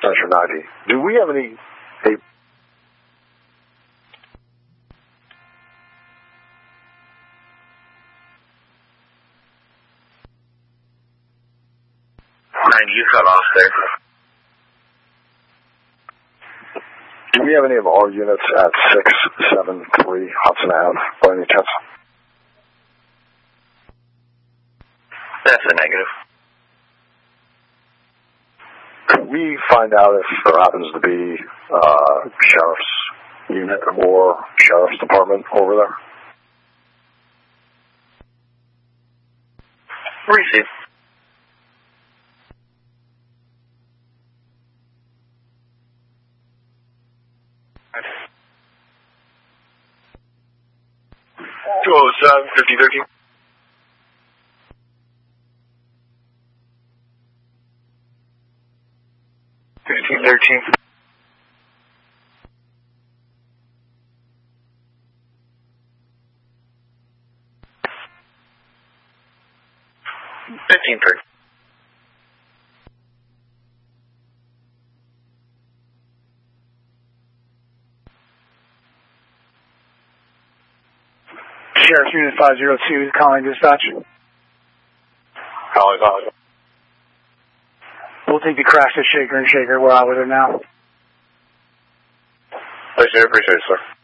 Extension 90. Do we have any... You cut off there. Do we have any of our units at 673 Hudson Ave by any chance? That's a negative. Could we find out if there happens to be sheriff's unit or sheriff's department over there? Receive. Oh, 5013. 1513. Sheriff Unit 502 is calling dispatch. Calling. We'll take the crash to Shaker and Shaker. We're out with it now. Appreciate it, sir.